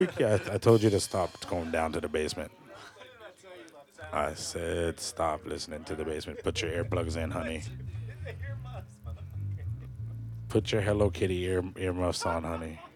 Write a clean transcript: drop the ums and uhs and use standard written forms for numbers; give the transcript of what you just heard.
Yeah, I told you to stop going down to the basement. I said stop listening to the basement. Put your earplugs in, honey. Put your Hello Kitty earmuffs on, honey.